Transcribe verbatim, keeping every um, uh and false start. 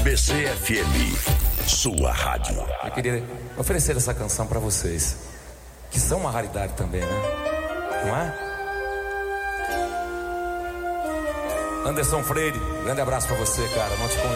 B C F M, sua rádio. Eu queria oferecer essa canção pra vocês, que são uma raridade também, né? Não é? Anderson Freire, grande abraço pra você, cara. Não te conheço.